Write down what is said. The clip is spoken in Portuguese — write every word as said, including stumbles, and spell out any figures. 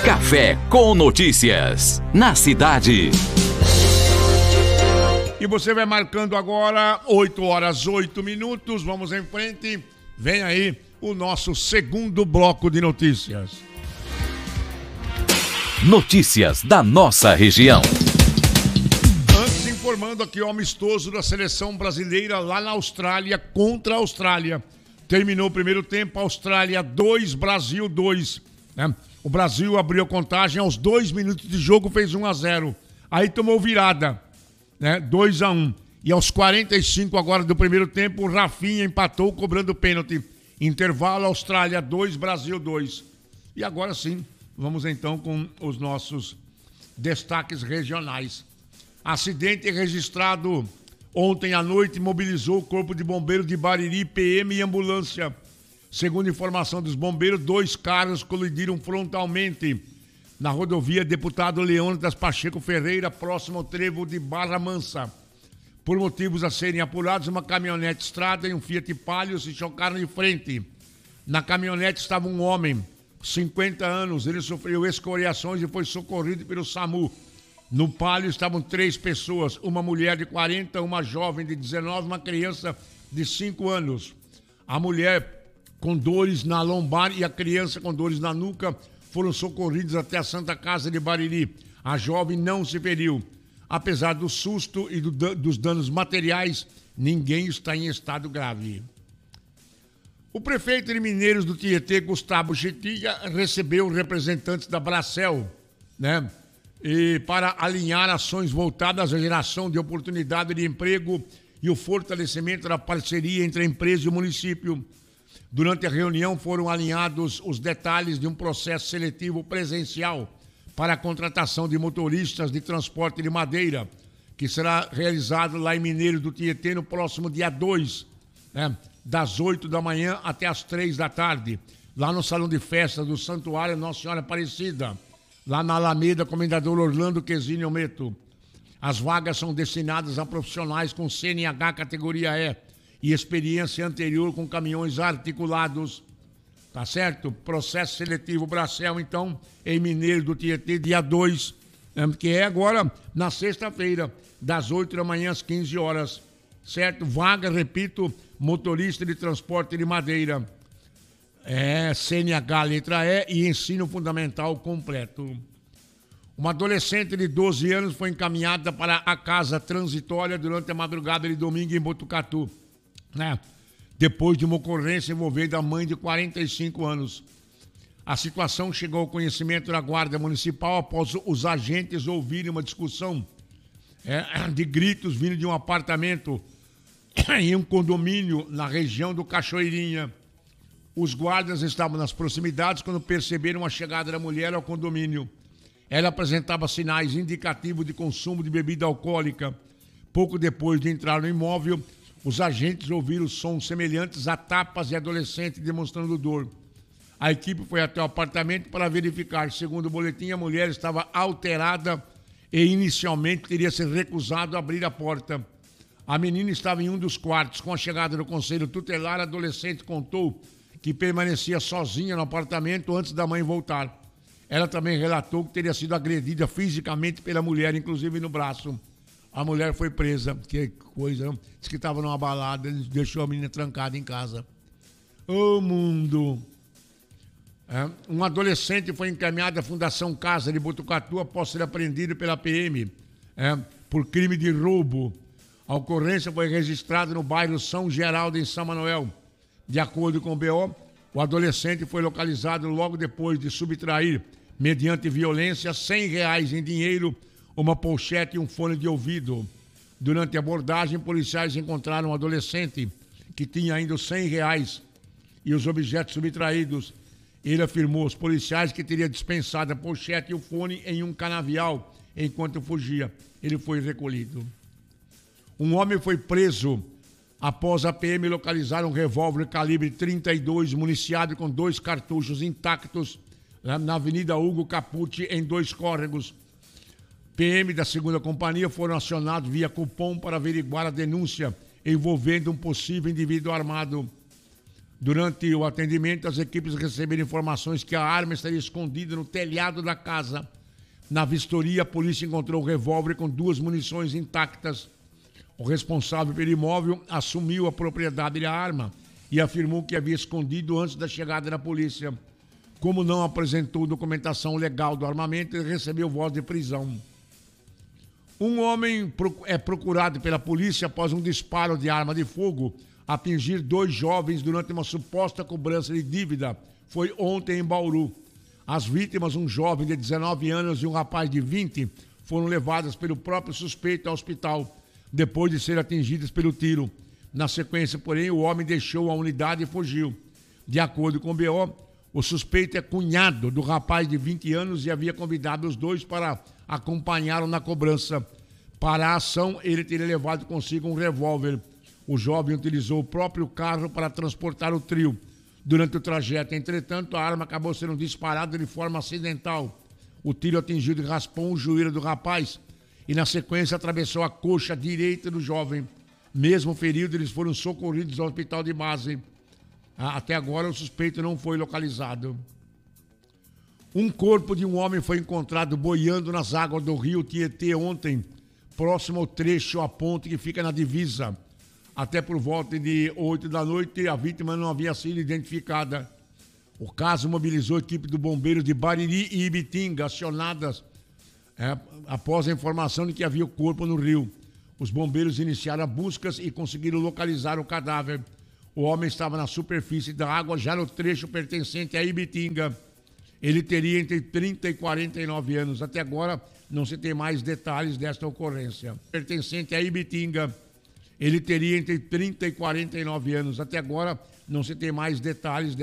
Café com Notícias, na cidade. E você vai marcando agora, oito horas, oito minutos, vamos em frente. Vem aí o nosso segundo bloco de notícias. Notícias da nossa região. Antes, informando aqui o amistoso da seleção brasileira lá na Austrália contra a Austrália. Terminou o primeiro tempo, Austrália dois, Brasil dois. Né? O Brasil abriu a contagem aos dois minutos de jogo, fez um a zero. Aí tomou virada, né? dois a um. E aos quarenta e cinco agora do primeiro tempo, o Rafinha empatou cobrando pênalti. Intervalo, Austrália dois, Brasil dois. E agora sim, vamos então com os nossos destaques regionais. Acidente registrado ontem à noite mobilizou o Corpo de Bombeiros de Bariri, P M e ambulância. Segundo informação dos bombeiros, dois carros colidiram frontalmente na rodovia Deputado Leônidas Pacheco Ferreira, próximo ao trevo de Barra Mansa. Por motivos a serem apurados, uma caminhonete Estrada e um Fiat Palio se chocaram de frente. Na caminhonete estava um homem, cinquenta anos, ele sofreu escoriações e foi socorrido pelo SAMU. No Palio estavam três pessoas, uma mulher de quarenta, uma jovem de dezenove, uma criança de cinco anos. A mulher com dores na lombar e a criança com dores na nuca foram socorridos até a Santa Casa de Bariri. A jovem não se feriu. Apesar do susto e do, dos danos materiais, ninguém está em estado grave. O prefeito de Mineiros do Tietê, Gustavo Chetiga, recebeu representantes da Bracel, né, e para alinhar ações voltadas à geração de oportunidade de emprego e o fortalecimento da parceria entre a empresa e o município. Durante a reunião foram alinhados os detalhes de um processo seletivo presencial para a contratação de motoristas de transporte de madeira, que será realizado lá em Mineiros do Tietê no próximo dia dois, né, das oito da manhã até as três da tarde, lá no Salão de Festas do Santuário Nossa Senhora Aparecida, lá na Alameda Comendador Orlando Quesini Ometo. As vagas são destinadas a profissionais com C N H categoria E e experiência anterior com caminhões articulados. Tá certo? Processo seletivo Bracel, então, em Mineiros do Tietê, dia dois, que é agora na sexta-feira, das oito da manhã às quinze horas. Certo? Vaga, repito, motorista de transporte de madeira. É, C N H letra E e ensino fundamental completo. Uma adolescente de doze anos foi encaminhada para a casa transitória durante a madrugada de domingo em Botucatu, né? Depois de uma ocorrência envolvendo a mãe de quarenta e cinco anos. A situação chegou ao conhecimento da Guarda Municipal após os agentes ouvirem uma discussão é, de gritos vindo de um apartamento em um condomínio na região do Cachoeirinha. Os guardas estavam nas proximidades quando perceberam a chegada da mulher ao condomínio. Ela apresentava sinais indicativos de consumo de bebida alcoólica. Pouco depois de entrar no imóvel, os agentes ouviram sons semelhantes a tapas de adolescente demonstrando dor. A equipe foi até o apartamento para verificar. Segundo o boletim, a mulher estava alterada e inicialmente teria se recusado a abrir a porta. A menina estava em um dos quartos. Com a chegada do conselho tutelar, a adolescente contou que permanecia sozinha no apartamento antes da mãe voltar. Ela também relatou que teria sido agredida fisicamente pela mulher, inclusive no braço. A mulher foi presa. Que coisa, não? Diz que estava numa balada, ele deixou a menina trancada em casa. Ô mundo! É, um adolescente foi encaminhado à Fundação Casa de Botucatu após ser apreendido pela P M é, por crime de roubo. A ocorrência foi registrada no bairro São Geraldo, em São Manuel. De acordo com o B O, o adolescente foi localizado logo depois de subtrair, mediante violência, cem reais em dinheiro, uma pochete e um fone de ouvido. Durante a abordagem, policiais encontraram um adolescente que tinha ainda os cem reais e os objetos subtraídos. Ele afirmou aos policiais que teria dispensado a pochete e o fone em um canavial enquanto fugia. Ele foi recolhido. Um homem foi preso após a P M localizar um revólver calibre trinta e dois municiado com dois cartuchos intactos na Avenida Hugo Capucci, em Dois Córregos. P M da segunda companhia foram acionados via cupom para averiguar a denúncia envolvendo um possível indivíduo armado. Durante o atendimento, as equipes receberam informações que a arma estaria escondida no telhado da casa. Na vistoria, a polícia encontrou o revólver com duas munições intactas. O responsável pelo imóvel assumiu a propriedade da arma e afirmou que havia escondido antes da chegada da polícia. Como não apresentou documentação legal do armamento, ele recebeu voz de prisão. Um homem é procurado pela polícia após um disparo de arma de fogo atingir dois jovens durante uma suposta cobrança de dívida. Foi ontem em Bauru. As vítimas, um jovem de dezenove anos e um rapaz de vinte, foram levadas pelo próprio suspeito ao hospital, depois de serem atingidas pelo tiro. Na sequência, porém, o homem deixou a unidade e fugiu. De acordo com o B O, o suspeito é cunhado do rapaz de vinte anos e havia convidado os dois para acompanhá-lo na cobrança. Para a ação, ele teria levado consigo um revólver. O jovem utilizou o próprio carro para transportar o trio. Durante o trajeto, entretanto, a arma acabou sendo disparada de forma acidental. O tiro atingiu e raspou o joelho do rapaz e, na sequência, atravessou a coxa direita do jovem. Mesmo ferido, eles foram socorridos ao hospital de base. Até agora, o suspeito não foi localizado. Um corpo de um homem foi encontrado boiando nas águas do rio Tietê ontem, próximo ao trecho, a ponte que fica na divisa. Até por volta de oito da noite, a vítima não havia sido identificada. O caso mobilizou a equipe do bombeiro de Bariri e Ibitinga, acionadas é, após a informação de que havia o corpo no rio. Os bombeiros iniciaram buscas e conseguiram localizar o cadáver. O homem estava na superfície da água, já no trecho pertencente a Ibitinga. Ele teria entre trinta e quarenta e nove anos. Até agora, não se tem mais detalhes desta ocorrência. Pertencente a Ibitinga. Ele teria entre trinta e quarenta e nove anos. Até agora, não se tem mais detalhes desta